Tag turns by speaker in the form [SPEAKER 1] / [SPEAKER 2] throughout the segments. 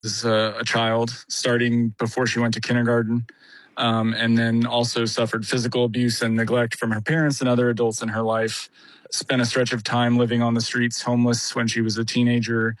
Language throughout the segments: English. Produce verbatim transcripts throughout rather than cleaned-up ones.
[SPEAKER 1] as a, a child, starting before she went to kindergarten, um, and then also suffered physical abuse and neglect from her parents and other adults in her life. Spent a stretch of time living on the streets, homeless when she was a teenager.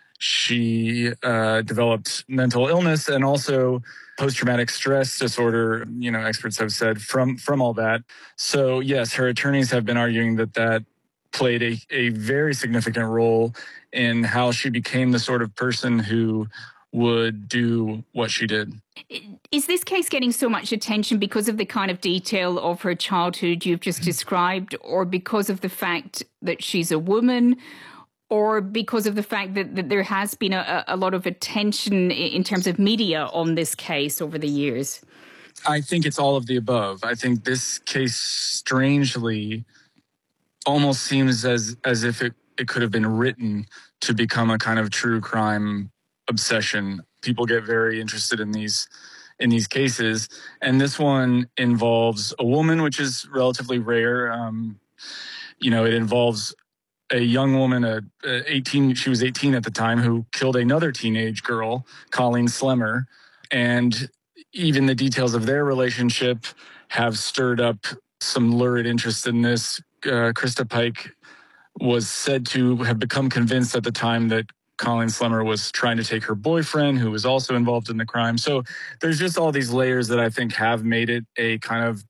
[SPEAKER 1] She uh, developed mental illness and also post-traumatic stress disorder, you know, experts have said, from, from all that. So, yes, her attorneys have been arguing that that played a, a very significant role in how she became the sort of person who would do what she did.
[SPEAKER 2] Is this case getting so much attention because of the kind of detail of her childhood you've just described, or because of the fact that she's a woman, or because of the fact that, that there has been a, a lot of attention in terms of media on this case over the years?
[SPEAKER 1] I think it's all of the above. I think this case, strangely, almost seems as, as if it, it could have been written to become a kind of true crime obsession. People get very interested in these in these cases, and this one involves a woman, which is relatively rare. Um, you know, it involves a young woman, a, a eighteen. She was eighteen at the time, who killed another teenage girl, Colleen Slemmer, and even the details of their relationship have stirred up some lurid interest in this. Uh, Krista Pike was said to have become convinced at the time that Colleen Slemmer was trying to take her boyfriend, who was also involved in the crime. So there's just all these layers that I think have made it a kind of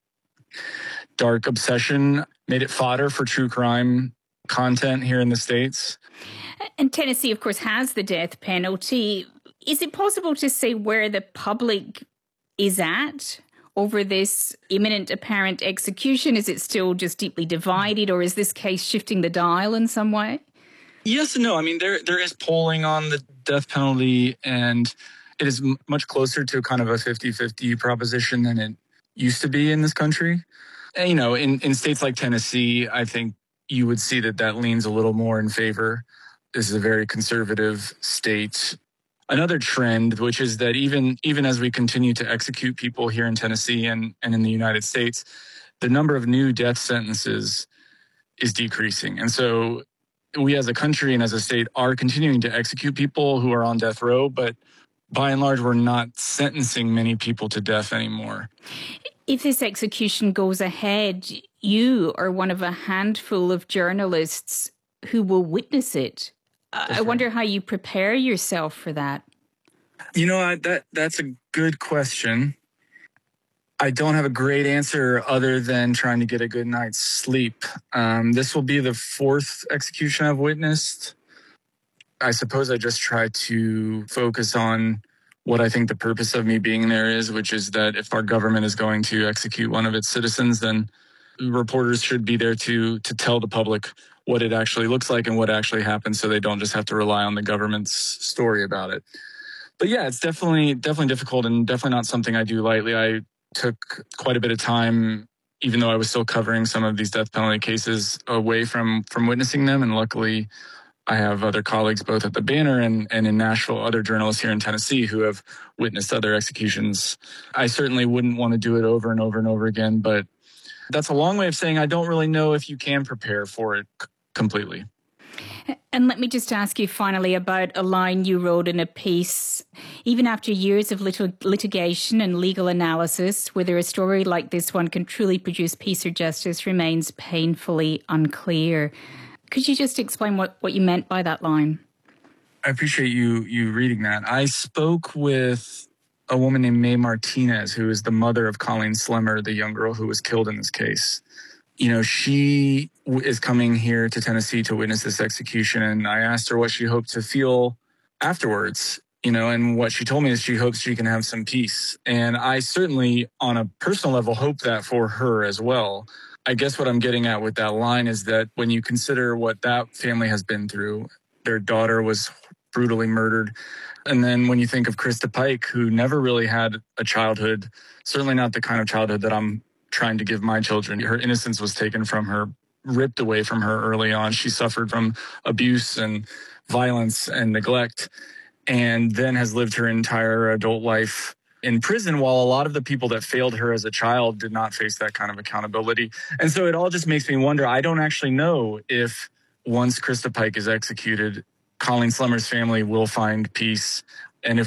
[SPEAKER 1] dark obsession, made it fodder for true crime content here in the States.
[SPEAKER 2] And Tennessee, of course, has the death penalty. Is it possible to say where the public is at over this imminent apparent execution? Is it still just deeply divided, or is this case shifting the dial in some way?
[SPEAKER 1] Yes and no. I mean, there there is polling on the death penalty, and it is m- much closer to kind of a fifty-fifty proposition than it used to be in this country. And, you know, in, in states like Tennessee, I think you would see that that leans a little more in favor. This is a very conservative state. Another trend, which is that even even as we continue to execute people here in Tennessee and, and in the United States, the number of new death sentences is decreasing. And so we as a country and as a state are continuing to execute people who are on death row, but by and large, we're not sentencing many people to death anymore.
[SPEAKER 2] If this execution goes ahead, you are one of a handful of journalists who will witness it. I wonder how you prepare yourself for that.
[SPEAKER 1] You know, I, that that's a good question. I don't have a great answer other than trying to get a good night's sleep. Um, this will be the fourth execution I've witnessed. I suppose I just try to focus on what I think the purpose of me being there is, which is that if our government is going to execute one of its citizens, then reporters should be there to to tell the public what it actually looks like and what actually happened, so they don't just have to rely on the government's story about it. But yeah, it's definitely definitely difficult and definitely not something I do lightly. I took quite a bit of time, even though I was still covering some of these death penalty cases, away from from witnessing them. And luckily, I have other colleagues both at the Banner and, and in Nashville, other journalists here in Tennessee who have witnessed other executions. I certainly wouldn't want to do it over and over and over again, but that's a long way of saying I don't really know if you can prepare for it c- completely.
[SPEAKER 2] And let me just ask you finally about a line you wrote in a piece. Even after years of lit- litigation and legal analysis, whether a story like this one can truly produce peace or justice remains painfully unclear. Could you just explain what, what you meant by that line?
[SPEAKER 1] I appreciate you you reading that. I spoke with a woman named Mae Martinez, who is the mother of Colleen Slemmer, the young girl who was killed in this case. You know, she w- is coming here to Tennessee to witness this execution, and I asked her what she hoped to feel afterwards, you know, and what she told me is she hopes she can have some peace. And I certainly, on a personal level, hope that for her as well. I guess what I'm getting at with that line is that when you consider what that family has been through, their daughter was brutally murdered. And then when you think of Krista Pike, who never really had a childhood, certainly not the kind of childhood that I'm trying to give my children. Her innocence was taken from her, ripped away from her early on. She suffered from abuse and violence and neglect, and then has lived her entire adult life in prison, while a lot of the people that failed her as a child did not face that kind of accountability. And so it all just makes me wonder, I don't actually know if once Krista Pike is executed, Colleen Slemmer's family will find peace, and if